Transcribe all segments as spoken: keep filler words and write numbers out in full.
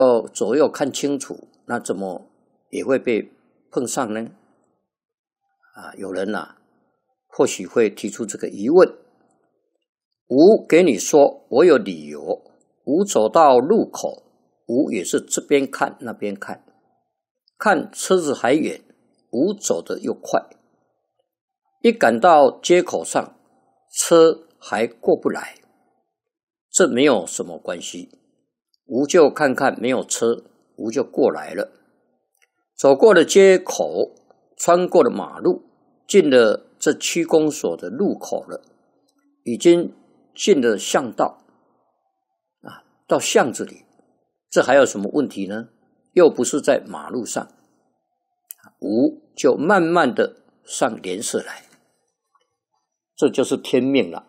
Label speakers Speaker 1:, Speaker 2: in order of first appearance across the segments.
Speaker 1: 要左右看清楚，那怎么也会被碰上呢？啊，有人啊，或许会提出这个疑问。吾给你说，我有理由。吾走到路口，吾也是这边看那边看，看车子还远，吾走得又快。一赶到街口上，车还过不来，这没有什么关系。吾就看看没有车，吾就过来了。走过了街口，穿过了马路，进了这区公所的路口了，已经进了巷道啊，到巷子里，这还有什么问题呢？又不是在马路上，吾就慢慢的上联色来，这就是天命了。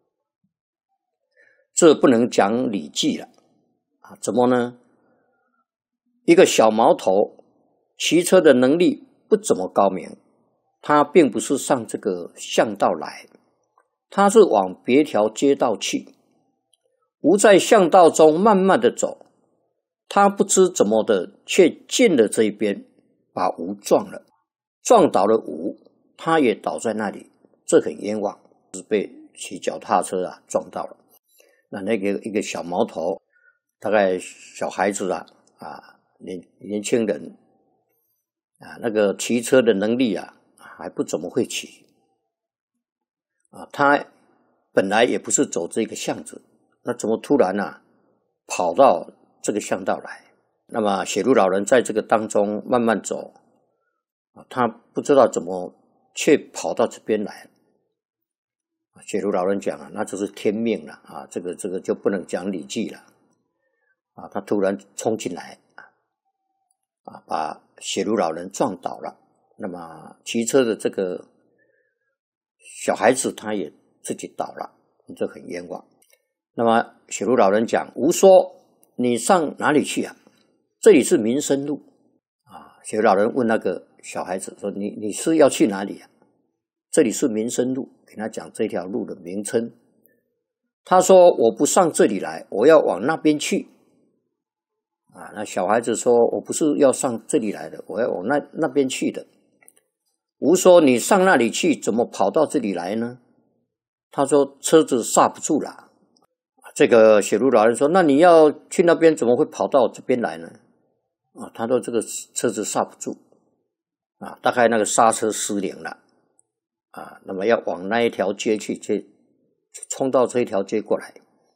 Speaker 1: 这不能讲礼记了啊？怎么呢？一个小毛头骑车的能力不怎么高明，他并不是上这个巷道来，他是往别条街道去。吾在巷道中慢慢的走，他不知怎么的却进了这一边，把吾撞了，撞倒了吾，他也倒在那里，这很冤枉，是被骑脚踏车啊撞到了。那那个一个小毛头，大概小孩子啊啊年年轻人啊，那个骑车的能力啊还不怎么会骑啊，他本来也不是走这个巷子，那怎么突然啊跑到这个巷道来？那么写路老人在这个当中慢慢走啊，他不知道怎么却跑到这边来了。写路老人讲啊，那就是天命了啊，这个这个就不能讲礼记了啊。他突然冲进来啊，把写路老人撞倒了。那么骑车的这个小孩子他也自己倒了，这很冤枉。那么写路老人讲，吾说你上哪里去啊？这里是民生路啊。写路老人问那个小孩子说，你你是要去哪里啊？这里是民生路，给他讲这条路的名称。他说我不上这里来，我要往那边去啊。那小孩子说我不是要上这里来的，我要往那那边去的。吾说你上那里去，怎么跑到这里来呢？他说车子刹不住了。这个写路老人说，那你要去那边怎么会跑到这边来呢？啊，他说这个车子刹不住啊，大概那个刹车失灵了啊，那么要往那一条街去，就冲到这一条街过来。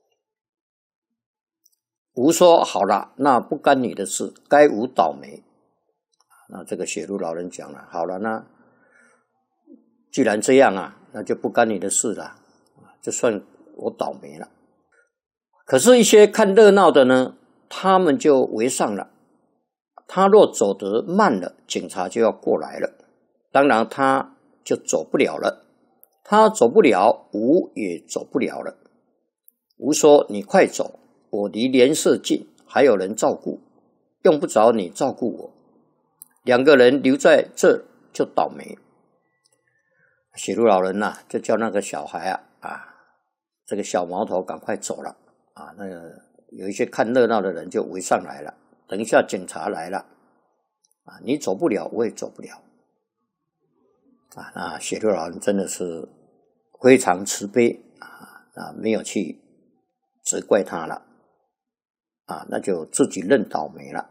Speaker 1: 吾说好了，那不干你的事，该吾倒霉。那这个写路老人讲了，好了，那既然这样啊，那就不干你的事了，就算我倒霉了。可是一些看热闹的呢，他们就围上了。他若走得慢了，警察就要过来了，当然他就走不了了。他走不了，吾也走不了了。吾说你快走，我离联社近，还有人照顾，用不着你照顾我。两个人留在这就倒霉。写路老人呐、啊，就叫那个小孩啊啊，这个小毛头赶快走了啊。那个有一些看热闹的人就围上来了，等一下警察来了啊，你走不了，我也走不了啊。那写路老人真的是非常慈悲啊，啊，没有去责怪他了啊，那就自己认倒霉了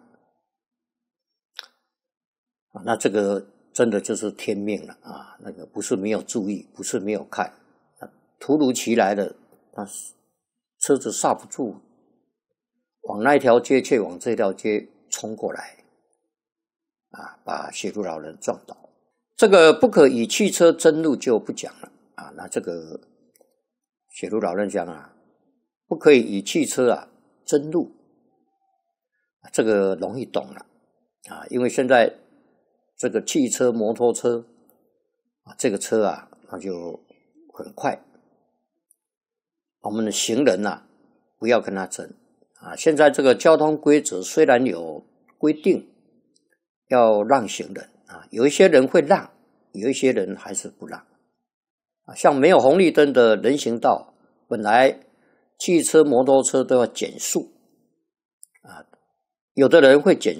Speaker 1: 啊。那这个真的就是天命了啊！那个不是没有注意，不是没有看，突如其来的，那车子刹不住，往那条街却往这条街冲过来，啊，把写路老人撞倒。这个不可以汽车争路就不讲了啊。那这个写路老人讲啊，不可以以汽车啊争路，这个容易懂了啊，因为现在这个汽车、摩托车啊，这个车啊，那就很快。我们的行人啊，不要跟他争啊。现在这个交通规则虽然有规定要让行人啊，有一些人会让，有一些人还是不让啊。像没有红绿灯的人行道，本来汽车、摩托车都要减速啊， 有的人会减